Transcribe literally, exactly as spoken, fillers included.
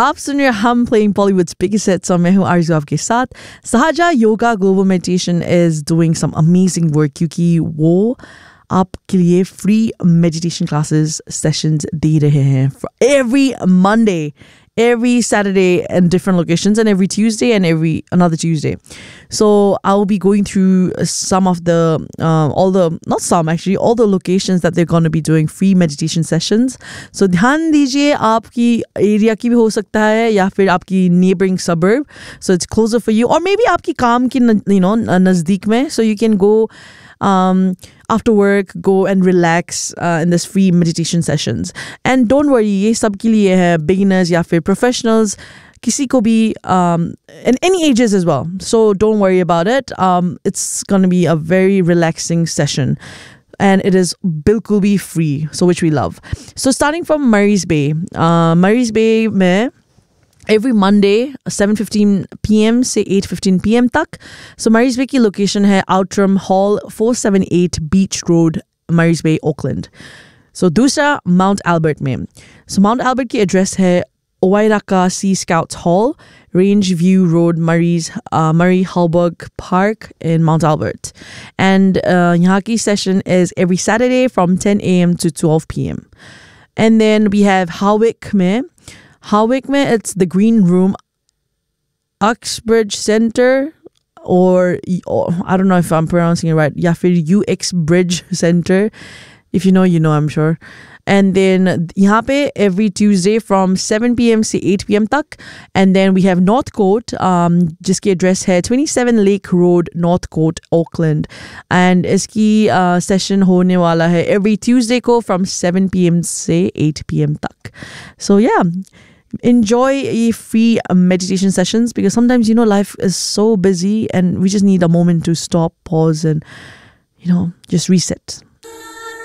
आप सुन रहे हैं हम playing Bollywood's biggest hits और मैं हूँ आरज़ू आपके साथ. Sahaja Yoga Global Meditation is doing some amazing work क्योंकि वो आपके लिए free meditation classes sessions दे रहे हैं every Monday, every Saturday in different locations, and every Tuesday and every another Tuesday. So I'll be going through some of the uh, all the not some actually all the locations that they're going to be doing free meditation sessions. So ध्यान दीजिए आपकी area की भी हो सकता है या फिर आपकी neighboring suburb. So it's closer for you, or maybe आपकी काम की you know नज़दीक में. So you can go um, after work, go and relax uh, in this free meditation sessions. And don't worry, ये सब के लिए है, beginners या फिर professionals, किसी को भी um, in any ages as well. So don't worry about it. Um, it's going to be a very relaxing session. And it is bilkul bhi free, so which we love. So starting from Murray's Bay, uh, Murray's Bay में every Monday seven fifteen p.m. से eight fifteen p.m. तक. So Murray's Bay की location है Outram Hall, four seventy-eight Beach Road, Murray's Bay, Auckland. So दूसरा Mount Albert में. So Mount Albert की address है Owairaka Sea Scouts Hall, Range View Road, Murray's uh, Murray Halberg Park in Mount Albert. And uh, यहाँ की session is every Saturday from ten a.m. to twelve p.m. And then we have Hawick में. Hawick में, it's the Green Room, Uxbridge Center, or, or I don't know if I'm pronouncing it right, या फिर U X Bridge Center. If you know, you know, I'm sure. And then यहाँ पे every Tuesday from seven p.m. से eight p.m. तक. And then we have Northcote, um, जिसकी address है twenty-seven Lake Road, Northcote, Auckland. And इसकी uh, session होने वाला है every Tuesday को from seven p.m. से eight p.m. तक. So yeah, enjoy free meditation sessions because sometimes, you know, life is so busy and we just need a moment to stop, pause, and, you know, just reset.